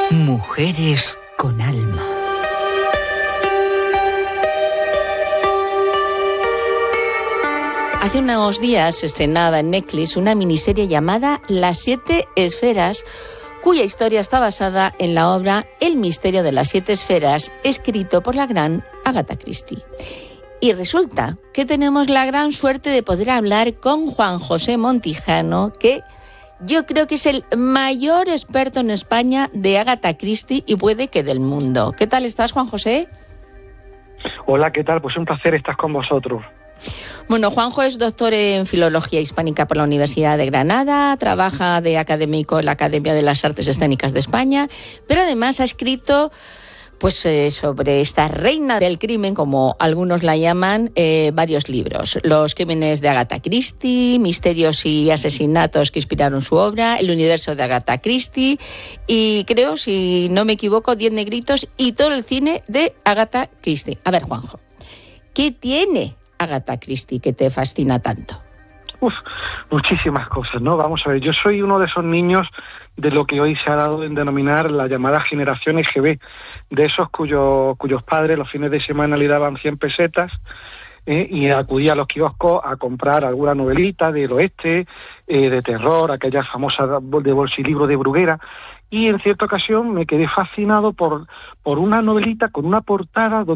Mujeres con alma. Hace unos días se estrenaba en Netflix una miniserie llamada Las 7 Esferas, cuya historia está basada en la obra El misterio de las 7 esferas, escrito por la gran Agatha Christie. Y resulta que tenemos la gran suerte de poder hablar con Juan José Montijano, que yo creo que es el mayor experto en España de Agatha Christie y puede que del mundo. ¿Qué tal estás, Juan José? Hola, ¿qué tal? Pues un placer estar con vosotros. Bueno, Juanjo es doctor en Filología Hispánica por la Universidad de Granada, trabaja de académico en la Academia de las Artes Escénicas de España, pero además ha escrito sobre esta reina del crimen, como algunos la llaman, varios libros. Los crímenes de Agatha Christie, misterios y asesinatos que inspiraron su obra, el universo de Agatha Christie y creo, si no me equivoco, 10 negritos y todo el cine de Agatha Christie. A ver, Juanjo, ¿qué tiene Agatha Christie que te fascina tanto? Muchísimas cosas, ¿no? Vamos a ver, yo soy uno de esos niños de lo que hoy se ha dado en denominar la llamada generación EGB, de esos cuyos padres los fines de semana le daban 100 pesetas y acudía a los kioscos a comprar alguna novelita del oeste, de terror, aquella famosa de bolsilibro de Bruguera, y en cierta ocasión me quedé fascinado por una novelita con una portada donde